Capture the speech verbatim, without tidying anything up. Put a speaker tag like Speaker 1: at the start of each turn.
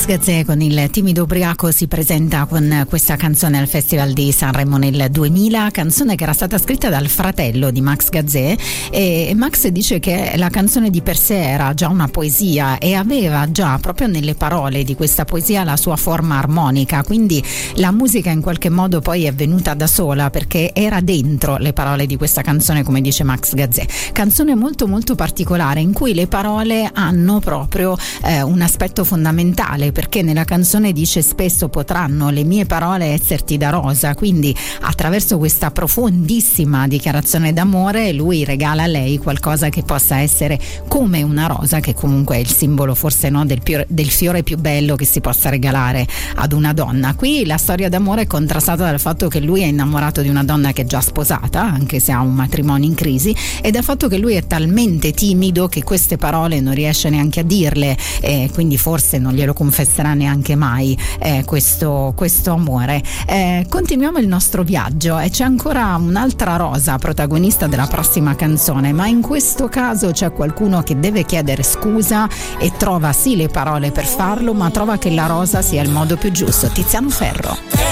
Speaker 1: Gazzè con Il timido ubriaco si presenta con questa canzone al Festival di Sanremo nel duemila, canzone che era stata scritta dal fratello di Max Gazzè, e Max dice che la canzone di per sé era già una poesia e aveva già proprio nelle parole di questa poesia la sua forma armonica, quindi la musica in qualche modo poi è venuta da sola perché era dentro le parole di questa canzone, come dice Max Gazzè. Canzone molto molto particolare in cui le parole hanno proprio eh, un aspetto fondamentale, perché nella canzone dice spesso potranno le mie parole esserti da rosa, quindi attraverso questa profondissima dichiarazione d'amore lui regala a lei qualcosa che possa essere come una rosa, che comunque è il simbolo forse no, del, più, del fiore più bello che si possa regalare ad una donna. Qui la storia d'amore è contrastata dal fatto che lui è innamorato di una donna che è già sposata, anche se ha un matrimonio in crisi, e dal fatto che lui è talmente timido che queste parole non riesce neanche a dirle, e quindi forse non glielo confesserà neanche mai eh, questo, questo amore. Eh, continuiamo il nostro viaggio e c'è ancora un'altra rosa protagonista della prossima canzone, ma in questo caso c'è qualcuno che deve chiedere scusa e trova sì le parole per farlo, ma trova che la rosa sia il modo più giusto. Tiziano Ferro.